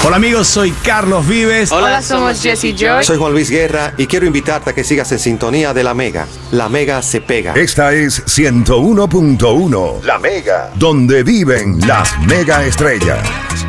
Hola amigos, soy Carlos Vives. Hola, somos Jesse Joy. Soy Juan Luis Guerra y quiero invitarte a que sigas en sintonía de La Mega. La Mega se pega. Esta es 101.1. La Mega. Donde viven las mega estrellas.